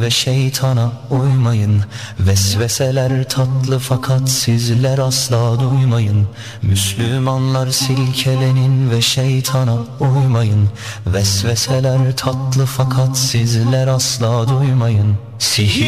ve şeytana uymayın. Vesveseler tatlı fakat sizler asla duymayın. Müslümanlar silkelenin ve şeytana uymayın. Vesveseler tatlı fakat sizler asla duymayın. Sihir